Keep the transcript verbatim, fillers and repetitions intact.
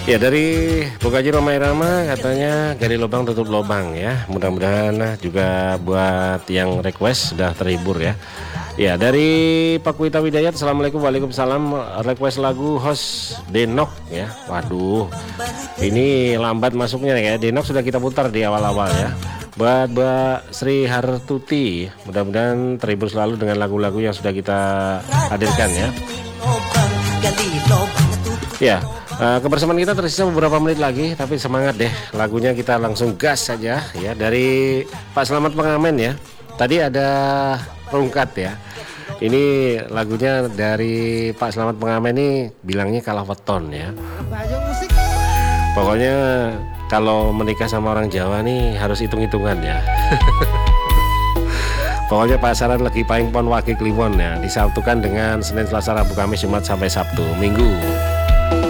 Ya, dari Bogaji Roma Irama katanya gali lubang tutup lubang ya. Mudah-mudahan juga buat yang request sudah terhibur ya. Ya, dari Pak Wita Widayat, Assalamualaikum. Waalaikumsalam. Request lagu host Denok ya. Waduh, ini lambat masuknya ya. Denok sudah kita putar di awal-awal ya. Buat Mbak Sri Hartuti, mudah-mudahan terhibur selalu dengan lagu-lagu yang sudah kita hadirkan ya. Ya, uh, kebersamaan kita tersisa beberapa menit lagi, tapi semangat deh, lagunya kita langsung gas saja ya. Dari Pak Selamat Pengamen ya. Tadi ada Rungkat ya. Ini lagunya dari Pak Selamat Pengamen ini bilangnya kalah weton ya. Pokoknya kalau menikah sama orang Jawa nih harus hitung-hitungan ya. Pokoknya pasaran lagi paling pon wage kliwon ya, disatukan dengan Senin, Selasa, Rabu, Kamis, Jumat sampai Sabtu, Minggu.